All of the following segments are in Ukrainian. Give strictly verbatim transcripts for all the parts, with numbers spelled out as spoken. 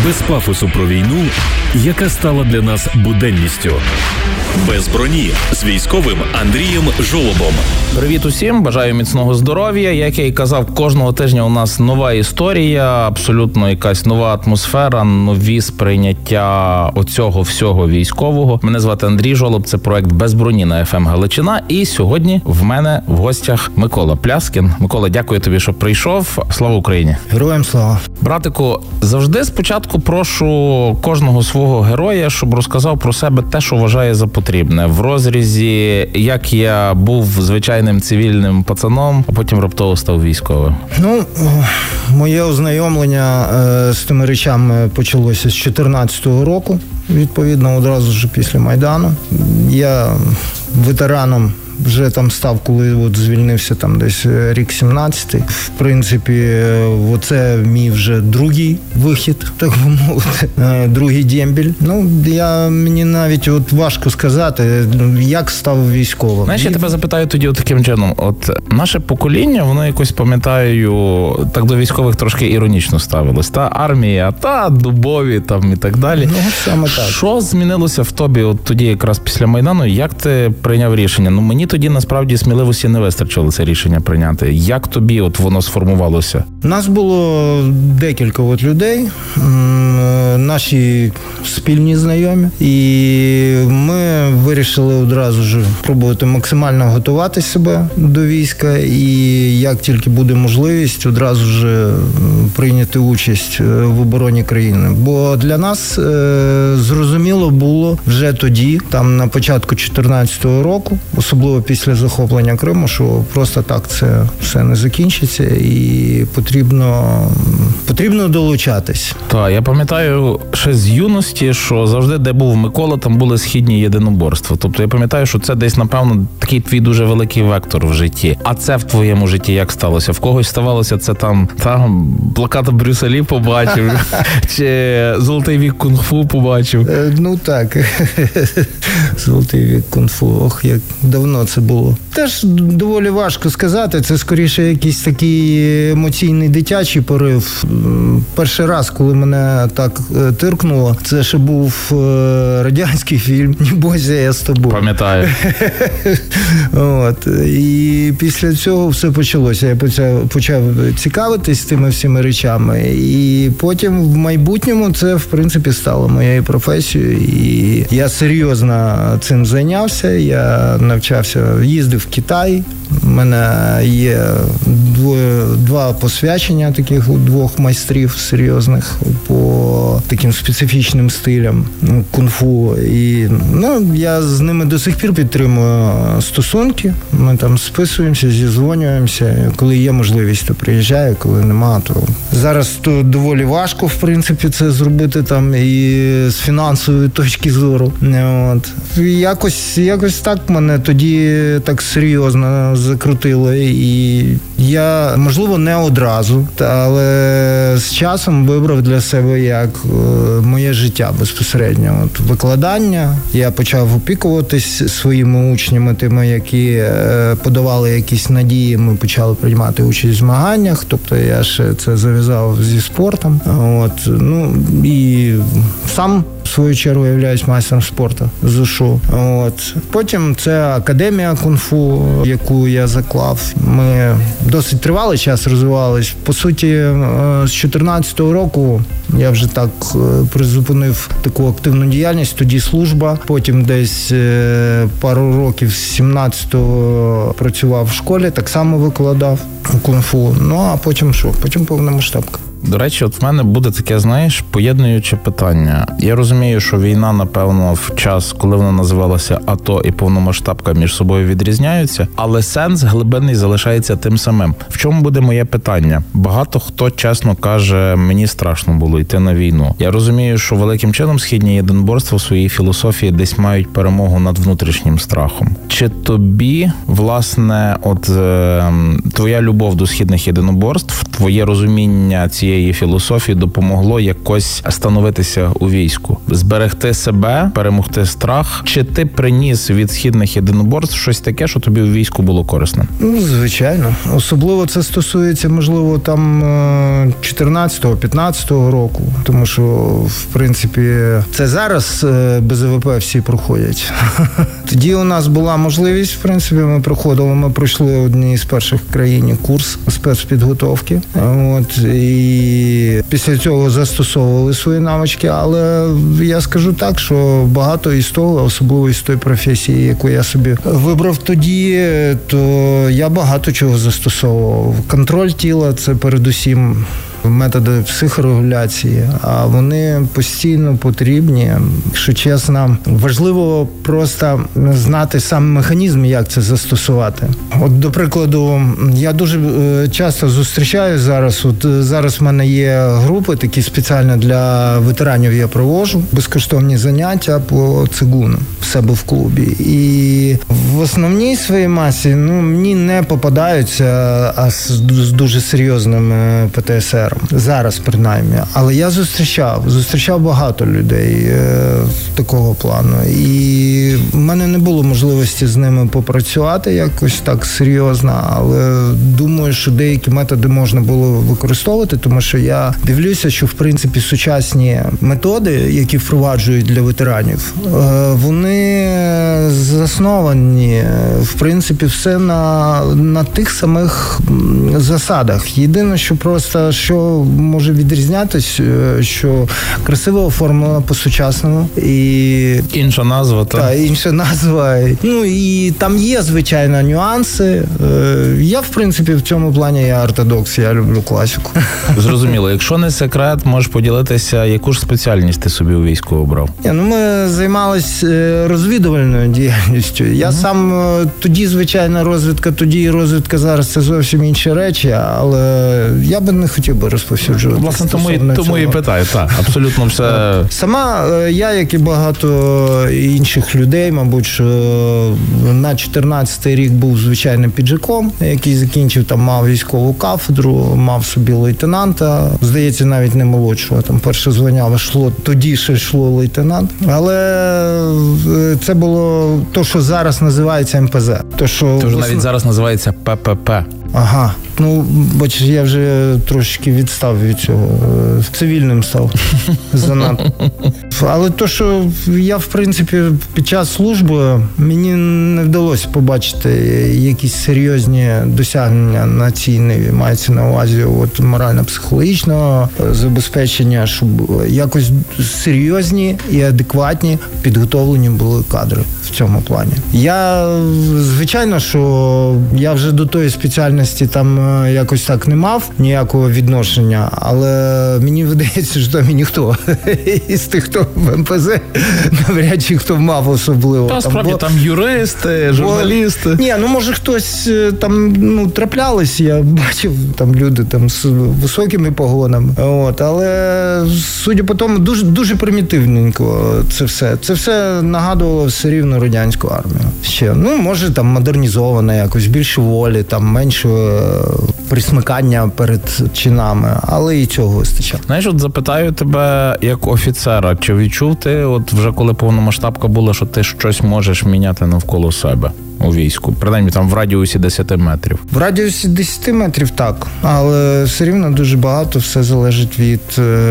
Без пафосу про війну, яка стала для нас буденністю. Без броні з військовим Андрієм Жолобом. Привіт усім, бажаю міцного здоров'я. Як я і казав, кожного тижня у нас нова історія, абсолютно якась нова атмосфера, нові сприйняття оцього всього військового. Мене звати Андрій Жолоб, це проект «Без броні» на еф ем Галичина. І сьогодні в мене в гостях Микола Пляскін. Микола, дякую тобі, що прийшов. Слава Україні! Героям слава! Братику, завжди спочатку прошу кожного свого героя, щоб розказав про себе те, що вважає за потрібне. В розрізі, як я був звичайним цивільним пацаном, а потім раптово став військовим. Ну, моє ознайомлення е, з тими речами почалося з чотирнадцятого року, відповідно, одразу ж після Майдану. Я ветераном вже там став, коли от звільнився там десь рік сімнадцятий. В принципі, оце мій вже другий вихід, так би мовити, другий дембіль. Ну, я, мені навіть от важко сказати, як став військовим. Знаєш, я тебе запитаю тоді от таким чином. От наше покоління, воно якось, пам'ятаю, так до військових трошки іронічно ставилось. Та армія, та дубові там і так далі. Ну, саме так. Що змінилося в тобі от тоді якраз після Майдану? Як ти прийняв рішення? Ну, мені тоді насправді сміливості не вистачило це рішення прийняти. Як тобі от воно сформувалося? Нас було декілька от людей, наші спільні знайомі, і ми вирішили одразу ж пробувати максимально готувати себе до війська, і як тільки буде можливість, одразу ж прийняти участь в обороні країни. Бо для нас зрозуміло було вже тоді, там на початку чотирнадцятого року, особливо після захоплення Криму, що просто так це все не закінчиться, і потрібно, потрібно долучатись. Так, я пам'ятаю ще з юності, що завжди, де був Микола, там були східні єдиноборства. Тобто я пам'ятаю, що це десь, напевно, такий твій дуже великий вектор в житті. А це в твоєму житті як сталося? В когось ставалося це там, там плакати Брюса Лі побачив, чи золотий вік кунг-фу побачив? Ну так, золотий вік кунг-фу, ох, як давно це було. Теж доволі важко сказати, це скоріше якийсь такий емоційний дитячий порив. Перший раз, коли мене так тиркнуло, це ще був радянський фільм «Не бойся, я з тобою». Пам'ятаю. От. І після цього все почалося. Я почав, почав цікавитись тими всіми речами. І потім в майбутньому це, в принципі, стало моєю професією. І я серйозно цим зайнявся. Я навчався, їздив в Китай. У мене є двоє, два посвячення таких у двох майстрів серйозних по таким специфічним стилям кунг-фу. І ну, я з ними до сих пір підтримую стосунки. Ми там списуємося, зізвонюємося. Коли є можливість, то приїжджаю, коли нема, то зараз то доволі важко, в принципі, це зробити там і з фінансової точки зору. От. Якось, якось так мене тоді так серйозно закрутило. І я, можливо, не одразу, але з часом вибрав для себе як моє життя безпосередньо. От викладання. Я почав опікуватись своїми учнями, тими, які подавали якісь надії. Ми почали приймати участь в змаганнях. Тобто я ще це зав'язав зі спортом. От. Ну, і сам в свою чергу являюсь майстром спорту з УШУ. От. Потім це академія кунг-фу, яку я заклав. Ми досить тривалий час розвивались. По суті, з чотирнадцятого року я вже так призупинив таку активну діяльність, тоді служба. Потім десь пару років з сімнадцятого працював в школі, так само викладав кунг-фу. Ну, а потім що? Потім повномасштабка. До речі, от в мене буде таке, знаєш, поєднуюче питання. Я розумію, що війна, напевно, в час, коли вона називалася АТО і повномасштабка, між собою відрізняються, але сенс глибинний залишається тим самим. В чому буде моє питання? Багато хто чесно каже, мені страшно було йти на війну. Я розумію, що великим чином східні єдиноборства в своїй філософії десь мають перемогу над внутрішнім страхом. Чи тобі, власне, от е, твоя любов до східних єдиноборств, твоє розуміння цієї цієї філософії допомогло якось становитися у війську? Зберегти себе, перемогти страх? Чи ти приніс від східних єдиноборств щось таке, що тобі у війську було корисним? Ну, звичайно. Особливо це стосується, можливо, там чотирнадцятого-п'ятнадцятого року. Тому що, в принципі, це зараз без АВП всі проходять. Тоді у нас була можливість, в принципі, ми проходили, ми пройшли одні з перших в країні курс спецпідготовки. От, і після цього застосовували свої навички, але я скажу так, що багато із того, особливо із тої професії, яку я собі вибрав тоді, то я багато чого застосовував. Контроль тіла – це передусім методи психорегуляції, а вони постійно потрібні. Якщо чесно, важливо просто знати сам механізм, як це застосувати. От, до прикладу, я дуже часто зустрічаю зараз, от зараз в мене є групи такі спеціально для ветеранів, я проводжу безкоштовні заняття по цигуну в себе в клубі. І в основній своїй масі, ну, мені не попадаються а з, з дуже серйозним пе те ес ер. Зараз, принаймні. Але я зустрічав, зустрічав багато людей е, такого плану. І в мене не було можливості з ними попрацювати якось так серйозно, але думаю, що деякі методи можна було використовувати, тому що я дивлюся, що, в принципі, сучасні методи, які впроваджують для ветеранів, е, вони засновані, в принципі, все на, на тих самих засадах. Єдине, що просто, що може відрізнятись, що красиво оформлено по-сучасному. І інша назва, так? Так, інша назва. Ну, і там є, звичайно, нюанси. Я, в принципі, в цьому плані я ортодокс, я люблю класику. Зрозуміло. Якщо не секрет, можеш поділитися, яку ж спеціальність ти собі у війську обрав? Ну, ми займалися розвідувальною діяльністю. Я mm-hmm. сам тоді, звичайно, розвідка, тоді і розвідка зараз – це зовсім інші речі, але я би не хотів би розповсюджувати. Власне, тому, і, тому і питаю, так, абсолютно все. Сама я, як і багато інших людей, мабуть, що на чотирнадцятий рік був звичайним піджаком, який закінчив, там мав військову кафедру, мав собі лейтенанта, здається, навіть не молодшого, там перше звання йшло, тоді ще йшло лейтенант, але це було то, що зараз називається ем пе зет. То, що Це вже навіть зараз називається пе пе пе. Ага. Ну, бачиш, я вже трошки відстав від цього. Цивільним став занадто. Але то, що я, в принципі, під час служби мені не вдалося побачити якісь серйозні досягнення на цій ниві. Мається на увазі от морально-психологічного забезпечення, щоб якось серйозні і адекватні підготовлені були кадри в цьому плані. Я, звичайно, що я вже до тої спеціальності там якось так не мав ніякого відношення, але мені видається, що там і ніхто із тих, хто в ем пе зет, навряд чи хто мав особливо. Та, справді, там, бо... там юристи, журналісти. Бо... Ні, ну може хтось там, ну, траплялись, я бачив там люди там з високими погонами, от, але судя по тому, дуже, дуже примітивненько це все. Це все нагадувало все рівно радянську армію. Ще, ну, може там модернізовано якось, більше волі, там менше присмикання перед чинами, але і цього вистачало. Знаєш, от запитаю тебе як офіцера, чи відчув ти, от вже коли повномасштабка була, що ти щось можеш міняти навколо себе у війську? Принаймні там в радіусі десять метрів. В радіусі десять метрів так, але все рівно дуже багато все залежить від,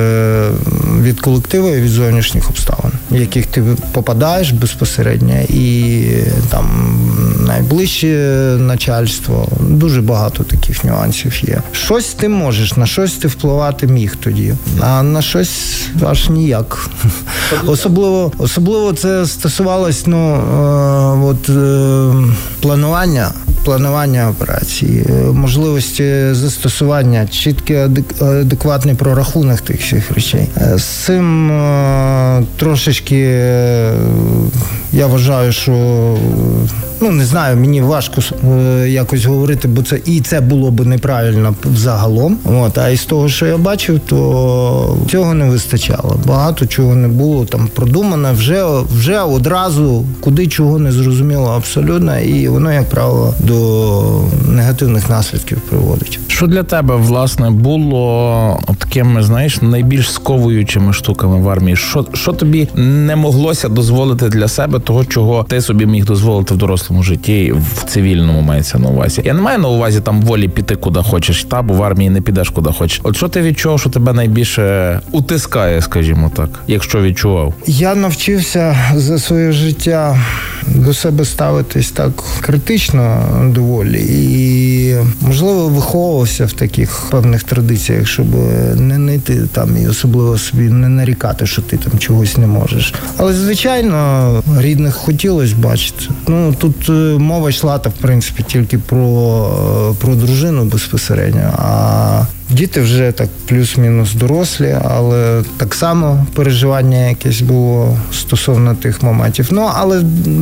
від колективу і від зовнішніх обставин, в яких ти попадаєш безпосередньо, і там найближче начальство. Дуже багато таких нюансів є. Щось ти можеш, на щось ти впливати міг тоді, а на щось аж ніяк. Особливо, особливо це стосувалось, ну, е, от, е, планування, планування операції, можливості застосування, чіткий адекватний прорахунок тих всіх речей. З цим е, трошечки е, я вважаю, що, ну, не знаю, мені важко е, якось говорити, бо це і це було б неправильно взагалом. От, а із того, що я бачив, то цього не вистачало. Багато чого не було там продумано, вже, вже одразу, куди чого не зрозуміло абсолютно, і воно, як правило, до до негативних наслідків приводить. Що для тебе, власне, було такими, знаєш, найбільш сковуючими штуками в армії? Що, що тобі не моглося дозволити для себе того, чого ти собі міг дозволити в дорослому житті, в цивільному мається на увазі? Я не маю на увазі там волі піти куди хочеш, та, бо в армії не підеш куди хочеш. От що ти відчув, що тебе найбільше утискає, скажімо так, якщо відчував? Я навчився за своє життя до себе ставитись так критично доволі і, можливо, виховувався в таких певних традиціях, щоб не нити там і особливо собі не нарікати, що ти там чогось не можеш. Але, звичайно, рідних хотілося бачити. Ну, тут мова йшла, та, в принципі, тільки про, про дружину безпосередньо, а діти вже так плюс-мінус дорослі, але так само переживання якесь було стосовно тих моментів. Ну, але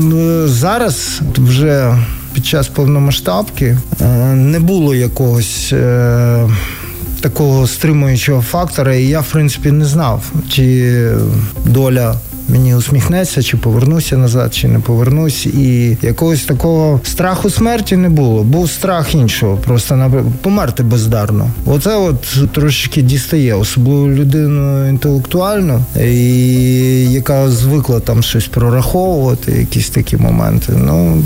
зараз вже під час повномасштабки не було якогось е, такого стримуючого фактора, і я, в принципі, не знав, чи доля мені усміхнеться, чи повернуся назад, чи не повернусь. І якогось такого страху смерті не було. Був страх іншого, просто померти бездарно. Оце от трошечки дістає, особливо людину інтелектуальну, і яка звикла там щось прораховувати, якісь такі моменти. Ну,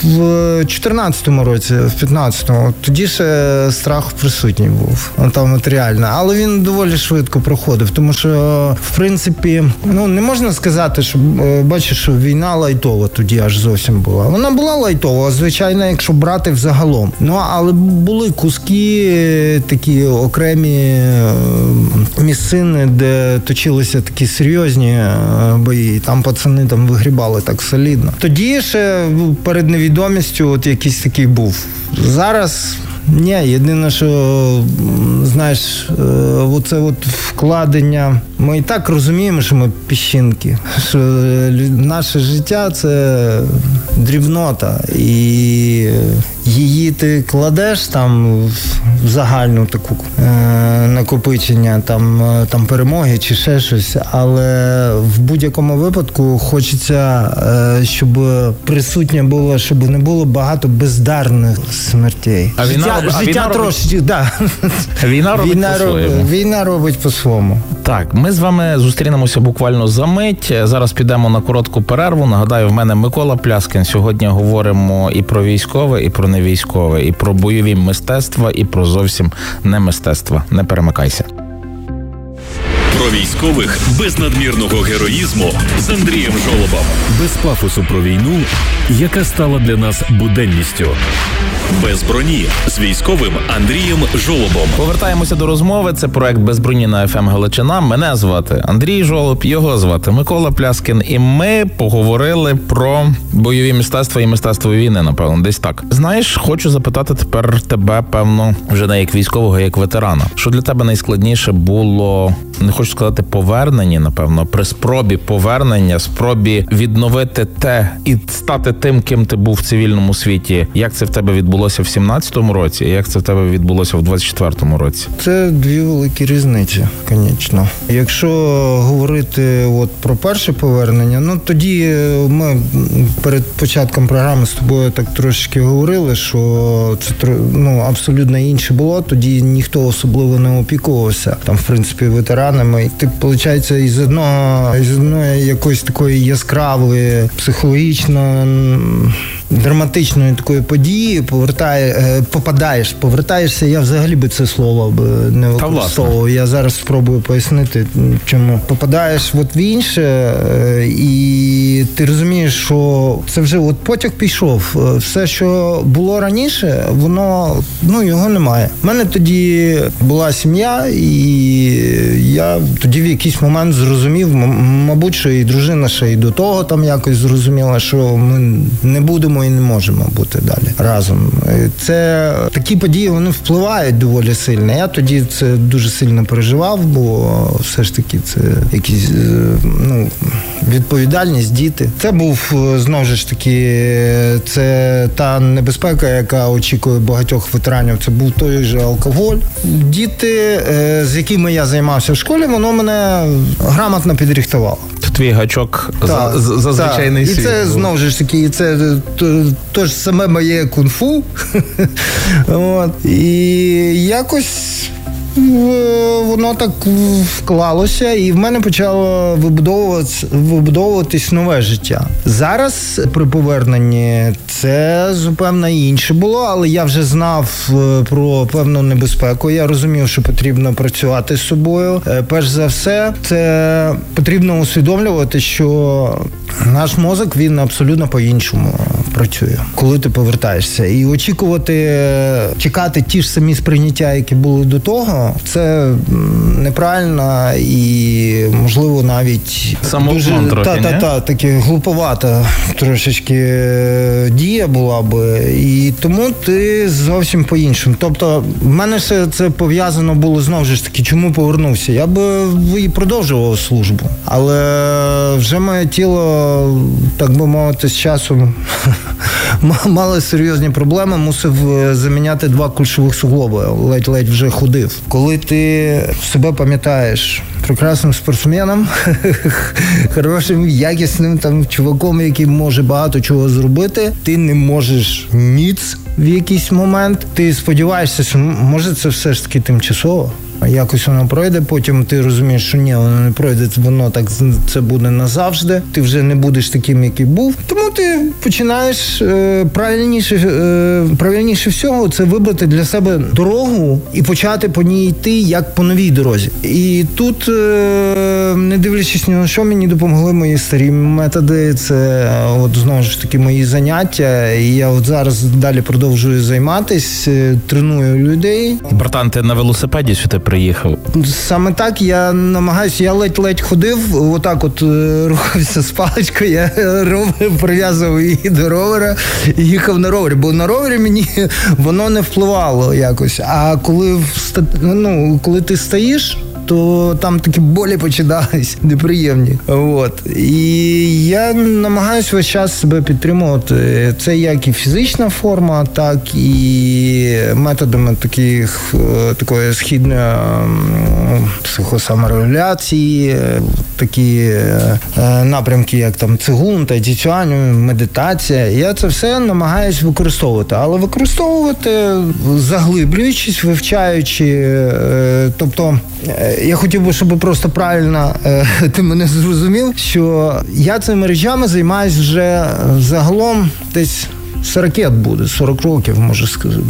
в чотирнадцятому році, в п'ятнадцятому, тоді ще страх присутній був, там матеріально, але він доволі швидко проходив, тому що, в принципі, ну, не можна сказати, що, бачиш, що війна лайтова тоді аж зовсім була. Вона була лайтова, звичайно, якщо брати взагалом. Ну, але були куски, такі окремі місцини, де точилися такі серйозні бої, і там пацани там вигрібали так солідно. Тоді ще перед невідомістю відомістю от якийсь такий був. Зараз ні, єдине, що, знаєш, оце от вкладення, ми і так розуміємо, що ми піщинки, що наше життя – це дрібнота, і її ти кладеш там в загальну таку е, накопичення там, там перемоги чи ще щось, але в будь-якому випадку хочеться, е, щоб присутнє було, щоб не було багато бездарних смертей. А війна, життя, а життя війна трошки, робить... да. Війна робить війна по-своєму. Роб, війна робить по-своєму. Так, ми з вами зустрінемося буквально за мить. Зараз підемо на коротку перерву. Нагадаю, в мене Микола Пляскін. Сьогодні говоримо і про військове, і про невійськове, і про бойові мистецтва, і про зовсім не мистецтва. Не перемикайся. Про військових без надмірного героїзму з Андрієм Жолобом. Без пафосу про війну, яка стала для нас буденністю. Без броні з військовим Андрієм Жолобом. Повертаємося до розмови. Це проект «Без броні» на еф ем Галичина. Мене звати Андрій Жолоб, його звати Микола Пляскін. І ми поговорили про бойові мистецтва і мистецтво війни, напевно, десь так. Знаєш, хочу запитати тепер тебе, певно, вже не як військового, як ветерана. Що для тебе найскладніше було, не хочу сказати повернення, напевно, при спробі повернення, спробі відновити те і стати тим, ким ти був в цивільному світі. Як це в тебе відбулося в сімнадцятому році, і як це в тебе відбулося в двадцять четвертому році? Це дві великі різниці, звісно. Якщо говорити от про перше повернення, ну тоді ми перед початком програми з тобою так трошечки говорили, що це ну, абсолютно інше було. Тоді ніхто особливо не опікувався, там, в принципі, ветеранами. Ти, виходить, із одного, із одної якоїсь такої яскравої, психологічно драматичної такої події повертає, попадаєш, повертаєшся, я взагалі би це слово б не використовував. Я зараз спробую пояснити, чому. Попадаєш от в інше, і ти розумієш, що це вже от потяг пішов. Все, що було раніше, воно, ну, його немає. У мене тоді була сім'я, і я тоді в якийсь момент зрозумів, мабуть, що і дружина ще й до того там якось зрозуміла, що ми не будемо і не можемо бути далі разом. Це такі події, вони впливають доволі сильно. Я тоді це дуже сильно переживав, бо все ж таки це якісь, ну, відповідальність, діти. Це був, знову ж таки, це та небезпека, яка очікує багатьох ветеранів. Це був той же алкоголь. Діти, з якими я займався в школі, воно мене грамотно підрихтувало. твій гачок Так, за, за, за так. звичайний І світ. це знову ж таки, і це то, то ж саме моє кунг-фу. От. І якось е, воно так вклалося, і в мене почало вибудовуватись, вибудовуватись нове життя. Зараз при поверненні це зупевно інше було, але я вже знав е, про певну небезпеку. Я розумів, що потрібно працювати з собою. Е, Перш за все, це потрібно усвідомлювати, що наш мозок, він абсолютно по-іншому працює, коли ти повертаєшся. І очікувати, чекати ті ж самі сприйняття, які були до того, це неправильно і, можливо, навіть Самообман дуже, трохи, та, та, ні? та, таки глуповата трошечки дія була би. І тому ти зовсім по-іншому. Тобто, в мене все це пов'язано було знову ж таки, чому повернувся. Я би і продовжував службу. Але вже моє тіло, так би мовити, з часом мало серйозні проблеми, мусив заміняти два кульшових суглоби, ледь-ледь вже ходив. Коли ти себе пам'ятаєш прекрасним спортсменом, хорошим, якісним там чуваком, який може багато чого зробити, ти не можеш ніц в якийсь момент. Ти сподіваєшся, що може це все ж таки тимчасово. Якось воно пройде, потім ти розумієш, що ні, воно не пройде, воно так, це буде назавжди. Ти вже не будеш таким, який був. Тому ти починаєш е, правильніше, е, правильніше всього це вибрати для себе дорогу і почати по ній йти, як по новій дорозі. І тут, е, не дивлячись ні на що, мені допомогли мої старі методи. Це от знову ж таки мої заняття. І я от зараз далі продовжую займатися, треную людей. Братан, ти на велосипеді сюди приїхав? Саме так я намагаюся, я ледь-ледь ходив, отак от рухався з паличкою, я ровер прив'язував її до ровера і їхав на ровері, бо на ровері мені воно не впливало якось. А коли, вста... ну, коли ти стоїш, то там такі болі починались неприємні. От. І я намагаюся весь час себе підтримувати. Це як і фізична форма, так і методами таких, такої східної психосаморегуляції, такі напрямки, як там цигун, тайцюань, медитація. Я це все намагаюся використовувати. Але використовувати, заглиблюючись, вивчаючи, тобто я хотів би, щоб просто правильно е, ти мене зрозумів, що я цими речами займаюся вже загалом десь сорок буде, сорок років, можу сказати.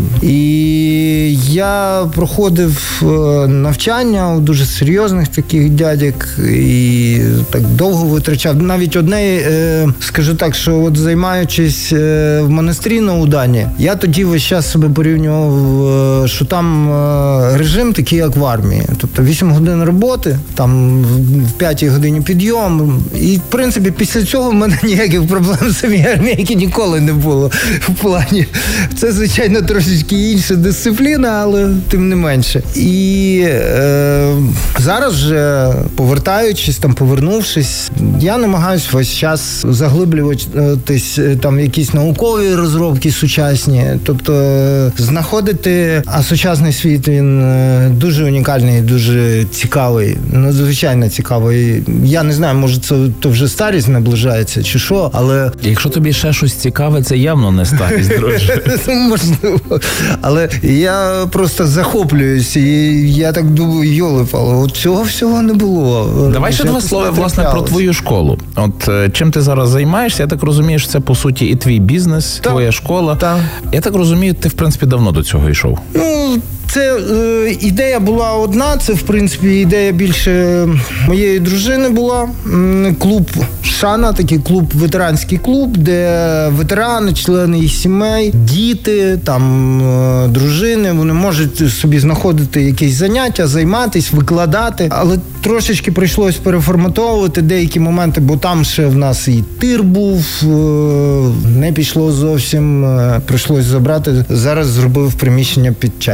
І я проходив навчання у дуже серйозних таких дядьок і так довго витрачав. Навіть одне, скажу так, що от займаючись в монастирі на Удані, я тоді весь час себе порівнював, що там режим такий, як в армії. Тобто вісім годин роботи, там в п'ятій годині підйом. І, в принципі, після цього в мене ніяких проблем з самій армійки ніколи не було. В плані, це, звичайно, трошечки інша дисципліна, але тим не менше. І е, зараз вже, повертаючись, там, повернувшись, я намагаюся весь час заглиблюватись там в якісь наукові розробки сучасні, тобто знаходити, а сучасний світ, він дуже унікальний, дуже цікавий, надзвичайно цікавий. Я не знаю, може це то вже старість наближається чи що, але... Якщо тобі ще щось цікаве, це явно не старість, друже. Можливо. Але я просто захоплююсь, і я так думаю, йоли-пали, от цього всього не було. Давай ще два слова, власне, про твою школу. От чим ти зараз займаєшся? Я так розумію, що це, по суті, і твій бізнес, так, твоя школа. Так. Я так розумію, ти, в принципі, давно до цього йшов. Ну, це е, ідея була одна, це, в принципі, ідея більше моєї дружини була. Клуб «Шана», такий клуб, ветеранський клуб, де ветерани, члени їх сімей, діти, там, е, дружини, вони можуть собі знаходити якісь заняття, займатися, викладати. Але трошечки прийшлось переформатовувати деякі моменти, бо там ще в нас і тир був, е, не пішло зовсім, е, прийшлось забрати. Зараз зробив приміщення під чайну.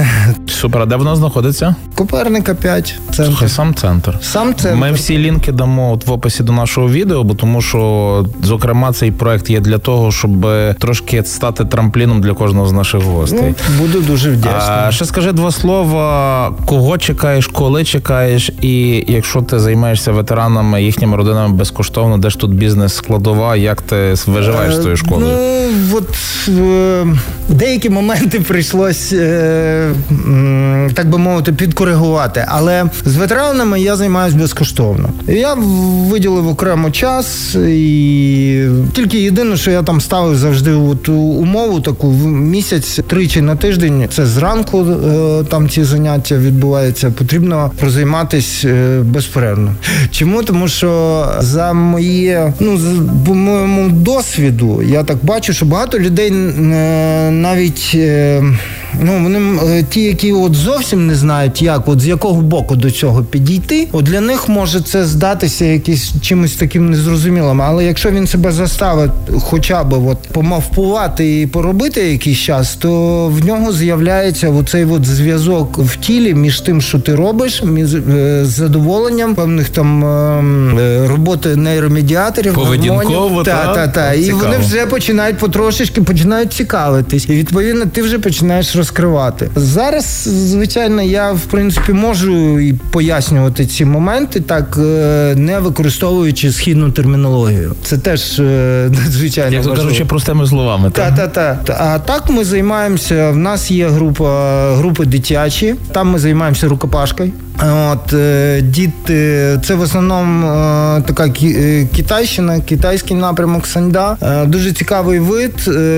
Супер, а де воно знаходиться? Коперника п'ять. Центр. Слухай, сам центр. Сам центр. Ми всі лінки дамо от в описі до нашого відео, бо тому що, зокрема, цей проект є для того, щоб трошки стати трампліном для кожного з наших гостей. Ну, буду дуже вдячний. А ще скажи два слова, кого чекаєш, коли чекаєш, і якщо ти займаєшся ветеранами, їхніми родинами безкоштовно, де ж тут бізнес-складова, як ти виживаєш з цією школою? Ну, от е, деякі моменти прийшлось, е, м, так би мовити, підкоригувати, але з ветеранами я займаюся безкоштовно. Я виділив окремо час, і тільки єдине, що я там ставив завжди от умову таку, в місяць тричі на тиждень, це зранку е, там ці заняття відбуваються, потрібно прозайматися е, безперервно. Чому? Тому що за моє, ну, по моєму досвіду, я так бачу, що багато людей е, навіть, е, ну, вони, е, ті, які от зовсім не знають, як, от з якого боку до цього підійти, от для них може це здатися якимось чимось таким незрозумілим, але якщо він себе заставить хоча б от помавпувати і поробити якийсь час, то в нього з'являється оцей от зв'язок в тілі між тим, що ти робиш, між е, задоволенням певних там е, роботи нейромедіаторів, поведінково, та, та, та, та. І вони вже починають потрошечки починають цікавитись. І відповідно ти вже починаєш розкривати. Зараз, звичайно, я в принципі можу і пояснювати ці моменти, так не використовуючи східну термінологію. Це теж надзвичайно як важливо. кажучи, простими словами. Так, так, так. А так ми займаємося, в нас є група, групи дитячі, там ми займаємося рукопашкою. От, діти, це в основному така китайщина, китайський напрямок сандя. Дуже цікавий вид,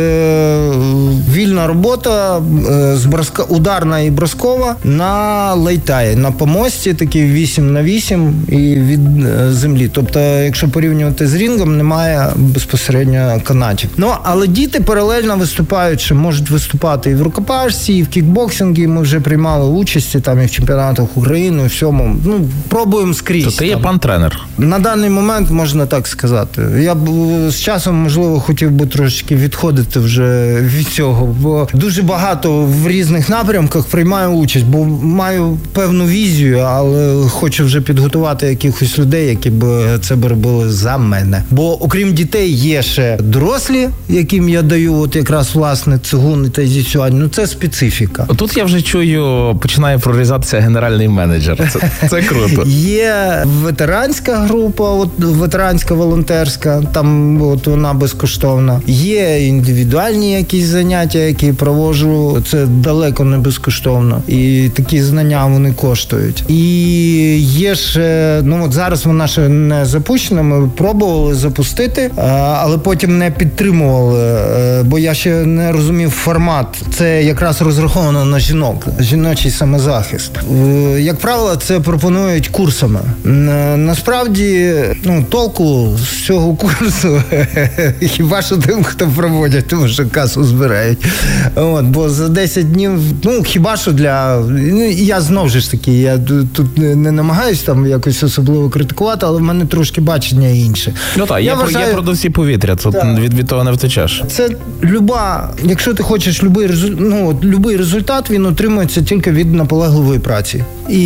вільна робота, зброска, ударна і броскова на лейтаї, на помості, такий вісім на вісім і від землі. Тобто, якщо порівнювати з рінгом, немає безпосередньо канатів. Ну, але діти паралельно виступають, що можуть виступати і в рукопашці, і в кікбоксингі. Ми вже приймали участь там і в чемпіонатах України, і всьому. Ну, пробуємо скрізь. То ти є пан-тренер? На даний момент можна так сказати. Я б з часом, можливо, хотів би трошки відходити вже від цього, бо дуже багато в різних напрямках приймаю участь, бо маю певну візію, але хочу вже підготувати якихось людей, які б це б робили за мене. Бо окрім дітей є ще дорослі, яким я даю от якраз власне цигуни та зіцювання. Ну це специфіка. Тут я вже чую, починає прорізатися генеральний менеджер. Це, це круто. Є ветеранська група, от ветеранська волонтерська, там от вона безкоштовна. Є індивідуальні якісь заняття, які проводжу, це далеко не безкоштовно. І такі знання вони коштують. І є ще, ну от зараз вона ще не запущена, ми пробували запустити, але потім не підтримували, бо я ще не розумів формат. Це якраз розраховано на жінок, жіночий самозахист. Як правило, це пропонують курсами. Насправді, ну, толку з цього курсу хіба що тим, хто проводять, тому що касу збирають. От, бо за десять днів, ну, хіба що для... Ну, я знову ж таки, я тут не намагаюсь там якось особливо критикувати, але в мене трошки бачення інше. Ну так, є, вважаю... є продавці повітря, тут від, від того не втечеш. Це люба, якщо ти хочеш любий, результ... ну, любий результат, він отримується тільки від наполегливої праці.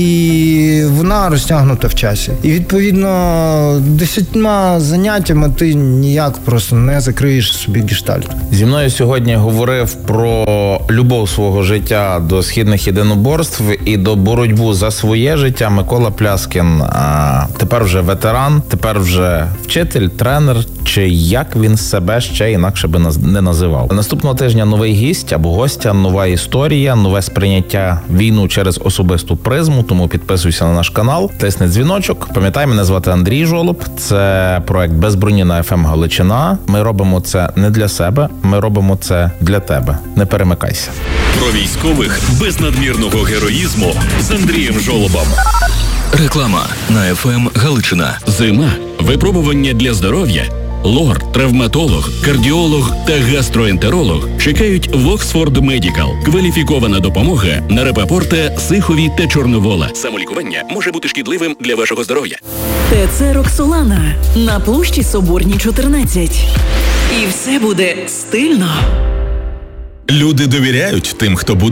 І вона розтягнута в часі. І, відповідно, десятьма заняттями ти ніяк просто не закриєш собі гештальт. Зі мною сьогодні говорив про любов свого життя до східних єдиноборств і до боротьбу за своє життя Микола Пляскін. А тепер вже ветеран, тепер вже вчитель, тренер, чи як він себе ще інакше би не називав. Наступного тижня новий гість або гостя, нова історія, нове сприйняття війну через особисту призму, тому підписуйся на наш канал, тисни дзвіночок. Пам'ятай, мене звати Андрій Жолоб, це проект «Без броні» на еф ем Галичина. Ми робимо це не для себе, ми робимо це для тебе. Не перемикайся. Про військових без надмірного героїзму з Андрієм Жолобом. Реклама на еф ем Галичина. Зима. Випробування для здоров'я. Лор, травматолог, кардіолог та гастроентеролог чекають в Оксфорд Медікал. Кваліфікована допомога на Рапопорта, Сихові та Чорновола. Самолікування може бути шкідливим для вашого здоров'я. ТЦ «Роксолана» на площі Соборній, чотирнадцять. І все буде стильно. Люди довіряють тим, хто будує.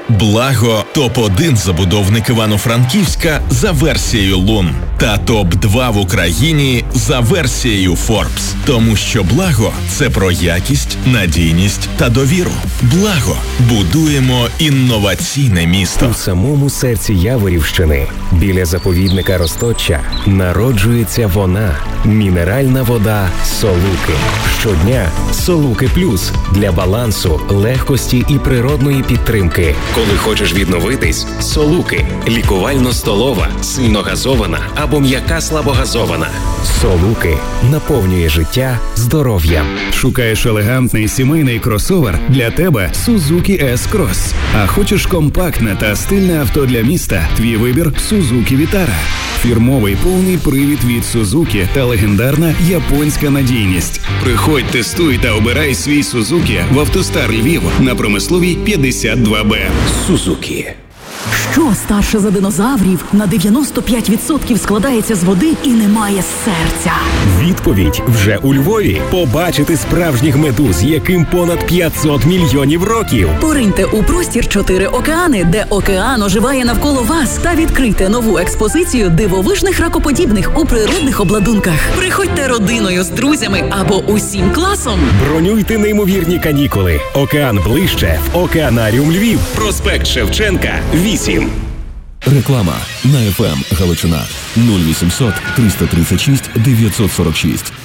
Благо – топ один забудовник Івано-Франківська за версією Лун та топ два в Україні за версією Forbes. Тому що Благо – це про якість, надійність та довіру. Благо – будуємо інноваційне місто. У самому серці Яворівщини, біля заповідника Росточчя, народжується вона – мінеральна вода «Солуки». Щодня «Солуки Плюс» для балансу, легкості і природної підтримки. Коли хочеш відновитись – «Солуки». Лікувально-столова, сильногазована або м'яка слабогазована. «Солуки» наповнює життя здоров'ям. Шукаєш елегантний сімейний кросовер? Для тебе Suzuki S-Cross. А хочеш компактне та стильне авто для міста? Твій вибір Suzuki Vitara. Фірмовий повний привід від Suzuki та легендарна японська надійність. Приходь, тестуй та обирай свій Suzuki в «АвтоСтар Львів» на Промисловій п'ятдесят два Б. «Сузукі». Що старше за динозаврів на дев'яносто п'ять відсотків складається з води і не має серця? Відповідь вже у Львові. Побачити справжніх медуз, яким понад п'ятсот мільйонів років. Пориньте у простір чотири океани, де океан оживає навколо вас, та відкрийте нову експозицію дивовижних ракоподібних у природних обладунках. Приходьте родиною з друзями або усім класом. Bронюйте неймовірні канікули. Океан ближче в Океанаріум Львів. Проспект Шевченка, вісім. Реклама на еф ем Галичина нуль вісімсот триста тридцять шість дев'ятсот сорок шість.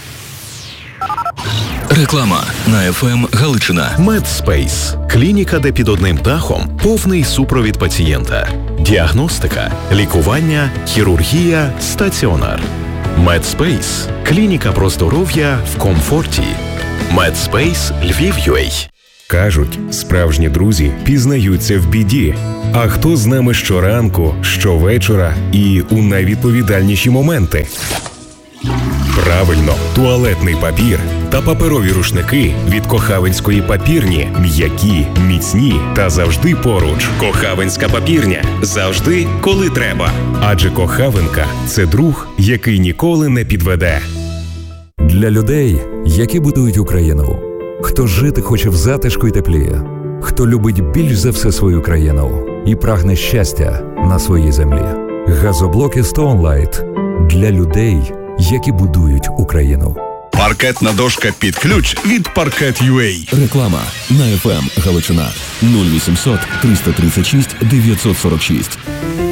Реклама на еф ем Галичина. Медспейс – клініка, де під одним дахом повний супровід пацієнта. Діагностика, лікування, хірургія, стаціонар. Медспейс – клініка про здоров'я в комфорті. Медспейс Львів.ua. Кажуть, справжні друзі пізнаються в біді. А хто з нами щоранку, щовечора і у найвідповідальніші моменти? Правильно, туалетний папір та паперові рушники від Кохавинської папірні. М'які, міцні та завжди поруч. Кохавинська папірня. Завжди, коли треба. Адже Кохавинка – це друг, який ніколи не підведе. Для людей, які будують Україну. Хто жити хоче в затишку й теплі. Хто любить більш за все свою країну і прагне щастя на своїй землі. Газоблоки Stoneline для людей, які будують Україну. Паркетна дошка під ключ від Паркет.ua. Реклама на еф ем Галичина нуль вісімсот триста тридцять шість дев'ятсот сорок шість.